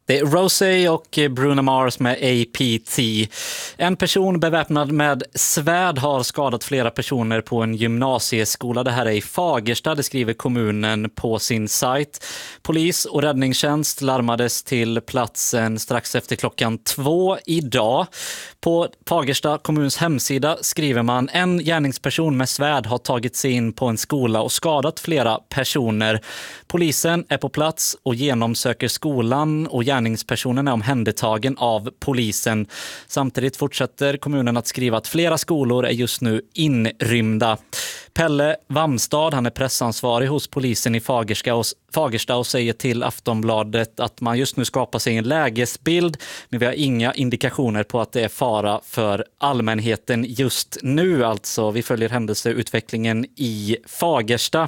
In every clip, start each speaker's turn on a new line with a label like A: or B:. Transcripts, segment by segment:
A: Det är Rosé och Bruno Mars med APT. En person beväpnad med svärd har skadat flera personer på en gymnasieskola. Det här är i Fagersta, det skriver kommunen på sin sajt. Polis och räddningstjänst larmades till platsen strax efter 2:00 idag. På Fagersta kommuns hemsida skriver man: en gärningsperson med svärd har tagit sig in på en skola och skadat flera personer. Polisen är på plats och genomsöker skolan och gärningspersonen är omhändertagen av polisen. Samtidigt fortsätter kommunen att skriva att flera skolor är just nu inrymda. Pelle Wamstad, han är pressansvarig hos polisen i Fagersta och säger till Aftonbladet att man just nu skapar sig en lägesbild, men vi har inga indikationer på att det är fara för allmänheten just nu. Alltså, vi följer händelseutvecklingen i Fagersta.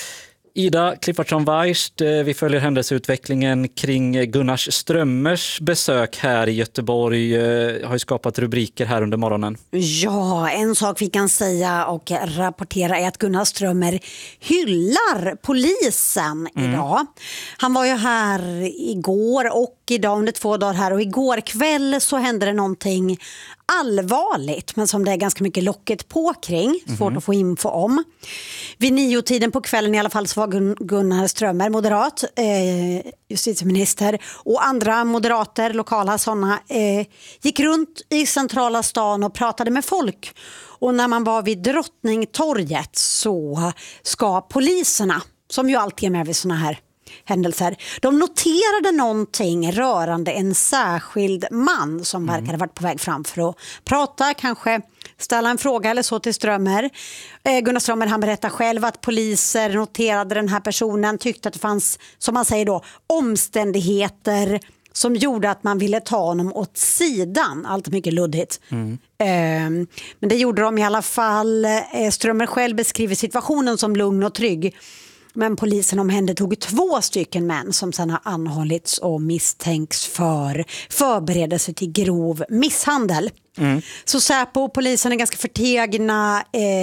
A: Ida Cliffardsson-Weist, vi följer händelseutvecklingen kring Gunnar Strömmers besök här i Göteborg. Har ju skapat rubriker här under morgonen.
B: Ja, en sak vi kan säga och rapportera är att Gunnar Strömmer hyllar polisen idag. Han var ju här igår och idag under 2 dagar här, och igår kväll så hände det någonting allvarligt, men som det är ganska mycket locket på kring. Svårt att få info om. Vid 9-tiden på kvällen i alla fall så var Gunnar Strömmer, moderat, justitieminister, och andra moderater, lokala sådana, gick runt i centrala stan och pratade med folk. Och när man var vid Drottningtorget så ska poliserna, som ju alltid är med vid såna här händelser, de noterade någonting rörande en särskild man som verkade varit på väg fram för att prata, kanske ställa en fråga eller så till Strömmer. Gunnar Strömmer, han berättar själv att poliser noterade den här personen, tyckte att det fanns, som man säger då, omständigheter som gjorde att man ville ta honom åt sidan. Allt mycket luddigt. Men det gjorde de i alla fall. Strömmer själv beskriver situationen som lugn och trygg. Men polisen omhändertog 2 stycken män som sedan har anhållits och misstänks för förberedelse till grov misshandel. Så Säpo och polisen är ganska förtegna,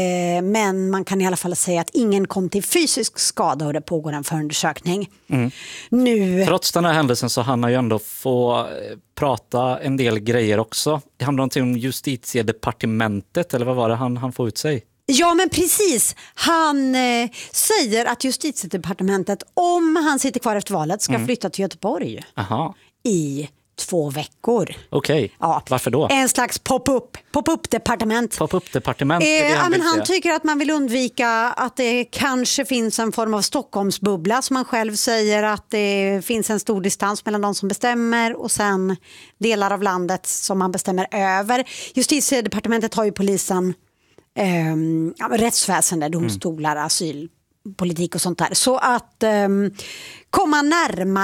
B: men man kan i alla fall säga att ingen kom till fysisk skada och det pågår en förundersökning. Trots den här händelsen så hann han ju ändå få prata en del grejer också. Det handlar någonting om justitiedepartementet, eller vad var det han får ut sig? Ja, men precis. Han säger att justitiedepartementet, om han sitter kvar efter valet, ska flytta till Göteborg. I 2 veckor.
A: Okej, ja. Varför då?
B: En slags pop-up-departement.
A: Pop-up-departement?
B: Men han tycker att man vill undvika att det kanske finns en form av Stockholmsbubbla, som man själv säger, att det finns en stor distans mellan de som bestämmer och sen delar av landet som man bestämmer över. Justitiedepartementet har ju polisen, rättsväsende, domstolar, asylpolitik och sånt där. Så att komma närmare